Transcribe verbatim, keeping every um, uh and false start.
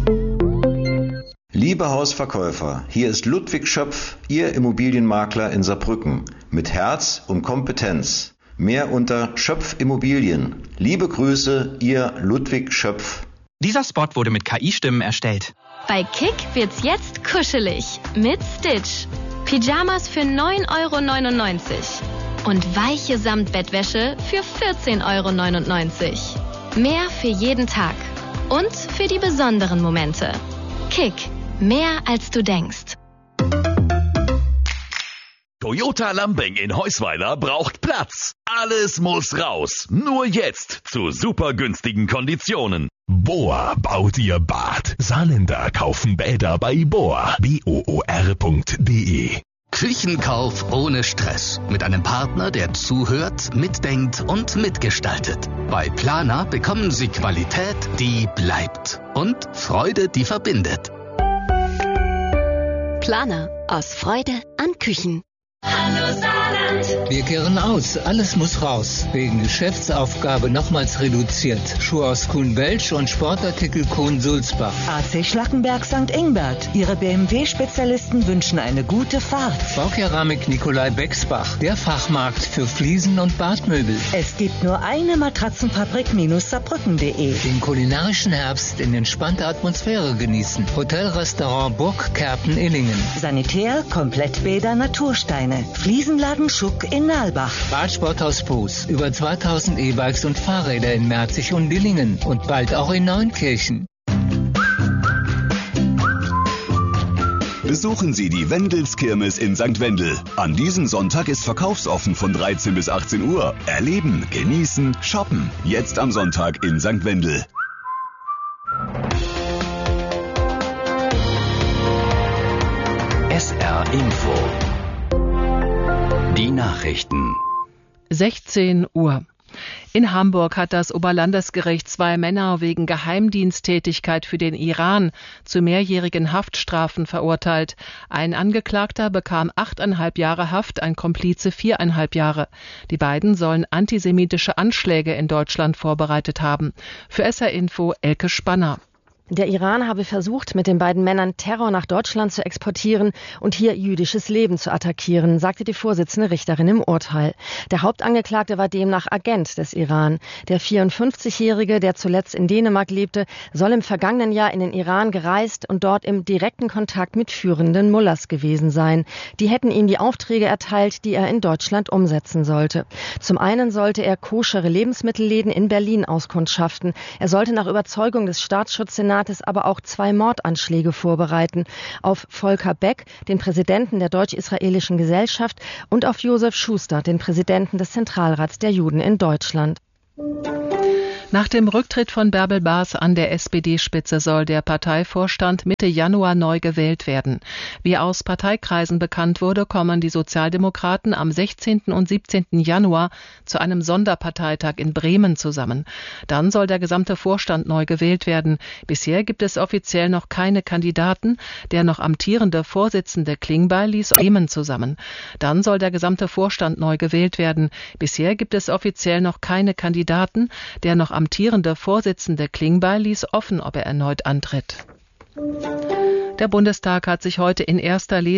Liebe Hausverkäufer, hier ist Ludwig Schöpf, Ihr Immobilienmakler in Saarbrücken, mit Herz und Kompetenz. Mehr unter Schöpf Immobilien. Liebe Grüße, Ihr Ludwig Schöpf. Dieser Spot wurde mit K I-Stimmen erstellt. Bei Kick wird's jetzt kuschelig mit Stitch. Pyjamas für neun Euro neunundneunzig und weiche Samtbettwäsche für vierzehn Euro neunundneunzig. Mehr für jeden Tag und für die besonderen Momente. Kick, mehr als du denkst. Toyota Lambing in Heusweiler braucht Platz. Alles muss raus. Nur jetzt zu super günstigen Konditionen. Bohr baut ihr Bad. Saarländer kaufen Bäder bei Bohr. B O O R punkt D E. Küchenkauf ohne Stress. Mit einem Partner, der zuhört, mitdenkt und mitgestaltet. Bei Planer bekommen Sie Qualität, die bleibt. Und Freude, die verbindet. Planer. Aus Freude an Küchen. Hallo Saarland. Wir kehren aus. Alles muss raus. Wegen Geschäftsaufgabe nochmals reduziert. Schuhe aus Kuhn-Welsch und Sportartikel Kuhn-Sulzbach. A C Schlackenberg Sankt Ingbert. Ihre B M W-Spezialisten wünschen eine gute Fahrt. Baukeramik Nikolai Bexbach. Der Fachmarkt für Fliesen und Badmöbel. Es gibt nur eine Matratzenfabrik-Saarbrücken punkt de. Den kulinarischen Herbst in entspannter Atmosphäre genießen. Hotelrestaurant Burg Kerpen-Illingen. Sanitär, Komplettbäder, Natursteine. Fliesenladen Schuck in Nalbach. Radsporthaus Poos. Über zweitausend E-Bikes und Fahrräder in Merzig und Dillingen. Und bald auch in Neunkirchen. Besuchen Sie die Wendelskirmes in Sankt Wendel. An diesem Sonntag ist verkaufsoffen von dreizehn bis achtzehn Uhr. Erleben, genießen, shoppen. Jetzt am Sonntag in Sankt Wendel. S R Info. Die Nachrichten. sechzehn Uhr. In Hamburg hat das Oberlandesgericht zwei Männer wegen Geheimdiensttätigkeit für den Iran zu mehrjährigen Haftstrafen verurteilt. Ein Angeklagter bekam achteinhalb Jahre Haft, ein Komplize viereinhalb Jahre. Die beiden sollen antisemitische Anschläge in Deutschland vorbereitet haben. Für S R Info Elke Spanner. Der Iran habe versucht, mit den beiden Männern Terror nach Deutschland zu exportieren und hier jüdisches Leben zu attackieren, sagte die Vorsitzende Richterin im Urteil. Der Hauptangeklagte war demnach Agent des Iran. Der vierundfünfzigjährige, der zuletzt in Dänemark lebte, soll im vergangenen Jahr in den Iran gereist und dort im direkten Kontakt mit führenden Mullahs gewesen sein. Die hätten ihm die Aufträge erteilt, die er in Deutschland umsetzen sollte. Zum einen sollte er koschere Lebensmittelläden in Berlin auskundschaften. Er sollte nach Überzeugung des Staatsschutzsenats aber auch zwei Mordanschläge vorbereiten. Auf Volker Beck, den Präsidenten der Deutsch-Israelischen Gesellschaft, und auf Josef Schuster, den Präsidenten des Zentralrats der Juden in Deutschland. Nach dem Rücktritt von Bärbel Baas an der S P D-Spitze soll der Parteivorstand Mitte Januar neu gewählt werden. Wie aus Parteikreisen bekannt wurde, kommen die Sozialdemokraten am sechzehnten und siebzehnten Januar zu einem Sonderparteitag in Bremen zusammen. Dann soll der gesamte Vorstand neu gewählt werden. Bisher gibt es offiziell noch keine Kandidaten. Der noch amtierende Vorsitzende Klingbeil ließ Bremen zusammen. Dann soll der gesamte Vorstand neu gewählt werden. Bisher gibt es offiziell noch keine Kandidaten. Der noch amtierende Vorsitzende Klingbeil ließ offen, ob er erneut antritt. Der Bundestag hat sich heute in erster Lesung